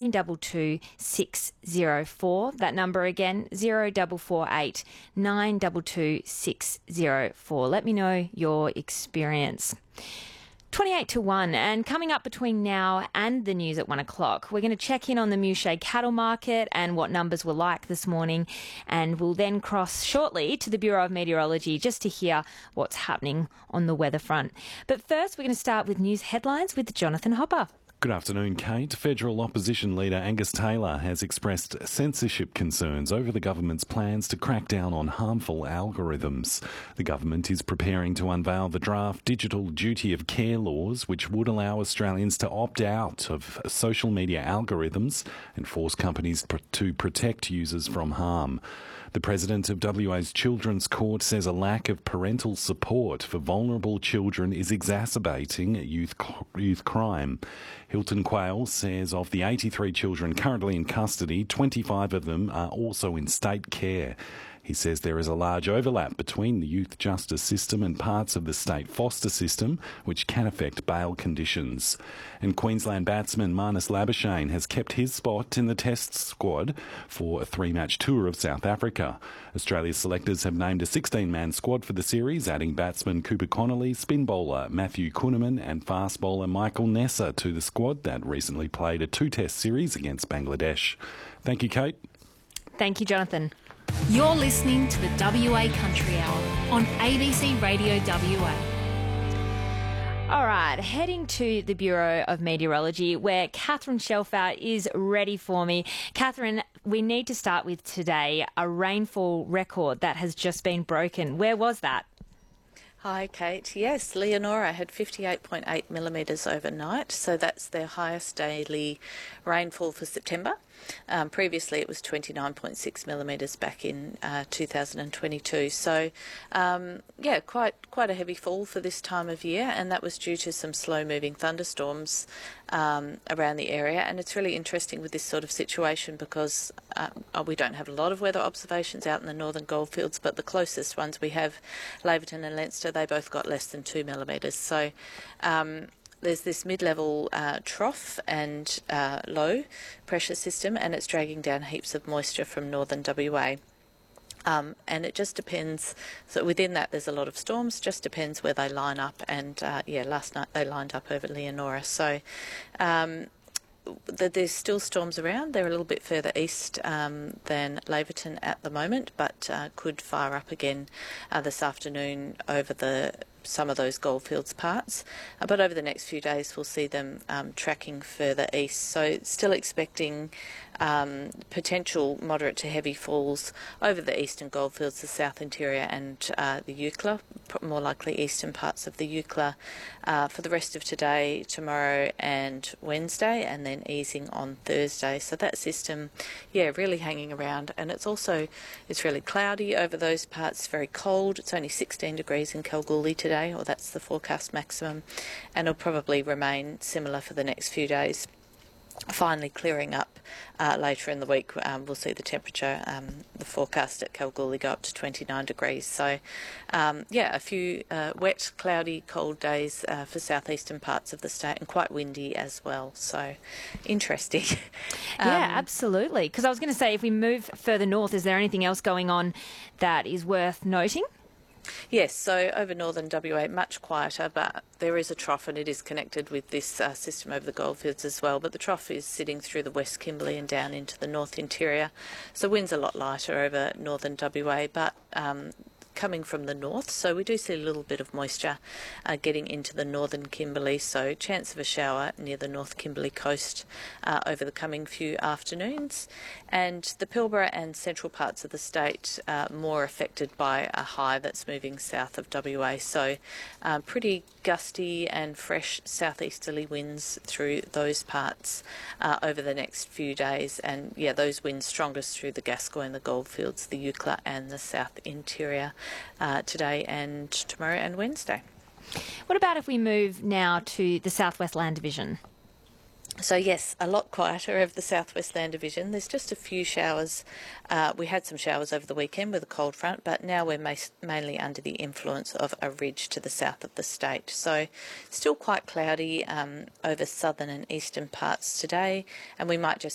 922 604. That number again, 0448 922 604. Let me know your experience. 28 to 1, and coming up between now and the news at 1 o'clock, we're going to check in on the Mouchet cattle market and what numbers were like this morning, and we'll then cross shortly to the Bureau of Meteorology just to hear what's happening on the weather front. But first, we're going to start with news headlines with Jonathan Hopper. Good afternoon, Kate. Federal opposition leader Angus Taylor has expressed censorship concerns over the government's plans to crack down on harmful algorithms. The government is preparing to unveil the draft Digital Duty of Care laws, which would allow Australians to opt out of social media algorithms and force companies to protect users from harm. The president of WA's Children's Court says a lack of parental support for vulnerable children is exacerbating youth crime. Hilton Quayle says of the 83 children currently in custody, 25 of them are also in state care. He says there is a large overlap between the youth justice system and parts of the state foster system, which can affect bail conditions. And Queensland batsman Marnus Labuschagne has kept his spot in the Test squad for a 3-match tour of South Africa. Australia's selectors have named a 16-man squad for the series, adding batsman Cooper Connolly, spin bowler Matthew Kuhnemann and fast bowler Michael Nessa to the squad that recently played a 2-test series against Bangladesh. Thank you, Kate. Thank you, Jonathan. You're listening to the WA Country Hour on ABC Radio WA. All right, heading to the Bureau of Meteorology, where Catherine Shelfout is ready for me. Catherine, we need to start with today, a rainfall record that has just been broken. Where was that? Hi, Kate. Yes, Leonora had 58.8 millimetres overnight, so that's their highest daily rainfall for September. Previously, it was 29.6 millimetres back in 2022. So, quite a heavy fall for this time of year, and that was due to some slow-moving thunderstorms around the area. And it's really interesting with this sort of situation because we don't have a lot of weather observations out in the northern goldfields, but the closest ones we have, Laverton and Leinster, they both got less than 2 millimetres. So there's this mid-level trough and low pressure system, and it's dragging down heaps of moisture from northern WA. And it just depends. So within that, there's a lot of storms. Just depends where they line up. And last night they lined up over Leonora. So there's still storms around. They're a little bit further east than Laverton at the moment, but could fire up again this afternoon over some of those goldfields parts. But over the next few days, we'll see them tracking further east. So still expecting potential moderate to heavy falls over the eastern goldfields, the south interior and the Eucla, more likely eastern parts of the Eucla for the rest of today, tomorrow and Wednesday, and then easing on Thursday. So that system, really hanging around. And it's really cloudy over those parts, very cold. It's only 16 degrees in Kalgoorlie today, or that's the forecast maximum, and it'll probably remain similar for the next few days. Finally clearing up later in the week. We'll see the temperature, the forecast at Kalgoorlie go up to 29 degrees. So, a few wet, cloudy, cold days for southeastern parts of the state, and quite windy as well. So, interesting. Absolutely. Because I was going to say, if we move further north, is there anything else going on that is worth noting? Yes, so over northern WA, much quieter, but there is a trough and it is connected with this system over the goldfields as well. But the trough is sitting through the West Kimberley and down into the north interior. So wind's a lot lighter over northern WA, but coming from the north, so we do see a little bit of moisture getting into the northern Kimberley, so chance of a shower near the North Kimberley coast over the coming few afternoons. And the Pilbara and central parts of the state more affected by a high that's moving south of WA, so pretty gusty and fresh southeasterly winds through those parts over the next few days, and those winds strongest through the Gascoyne, the Goldfields, the Eucla and the south interior today and tomorrow and Wednesday. What about if we move now to the South West Land Division? So yes, a lot quieter over the South West Land Division. There's just a few showers. We had some showers over the weekend with a cold front, but now we're mainly under the influence of a ridge to the south of the state. So still quite cloudy over southern and eastern parts today, and we might just